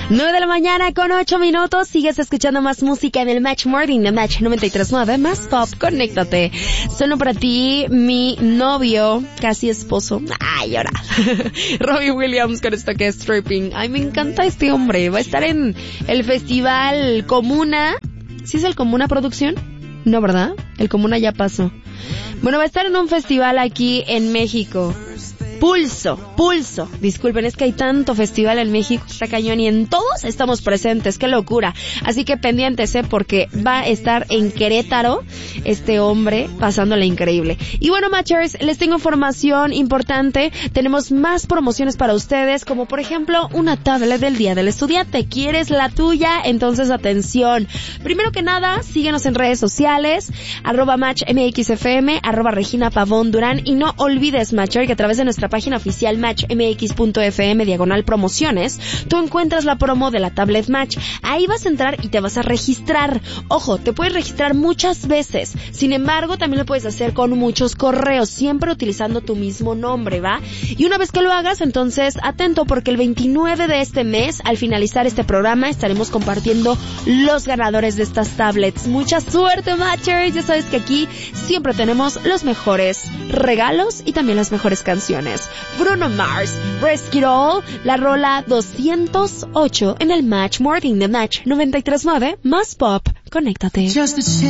9 de la mañana con 8 minutos. Sigues escuchando más música en el Match Morning de Match 93.9. Más pop, conéctate. Solo para ti, mi novio, casi esposo. Ay, ahora. Robbie Williams con esto que es Stripping. Ay, me encanta este hombre. Va a estar en el festival Comuna. ¿Sí es el Comuna Producción? No, ¿verdad? El Comuna ya pasó. Bueno, va a estar en un festival aquí en México. Pulso. Disculpen, es que hay tanto festival en México, está cañón, y en todos estamos presentes, qué locura. Así que pendientes, porque va a estar en Querétaro este hombre pasándola increíble. Y bueno, Matchers, les tengo información importante. Tenemos más promociones para ustedes, como por ejemplo una tablet del Día del Estudiante. ¿Quieres la tuya? Entonces atención. Primero que nada, síguenos en redes sociales, @MatchMXFM, @Regina Pavón Durán, y no olvides, Matcher, que a través de nuestra página oficial matchmx.fm/promociones, tú encuentras la promo de la tablet Match. Ahí vas a entrar y te vas a registrar. Ojo, te puedes registrar muchas veces. Sin embargo, también lo puedes hacer con muchos correos, siempre utilizando tu mismo nombre, ¿va? Y una vez que lo hagas, entonces, atento, porque el 29 de este mes, al finalizar este programa, estaremos compartiendo los ganadores de estas tablets. Mucha suerte, Matchers. Ya sabes que aquí siempre tenemos los mejores regalos y también las mejores canciones. Bruno Mars, Rescue It All, la rola 208 en el Match Morning de Match 93.9, más pop, conéctate.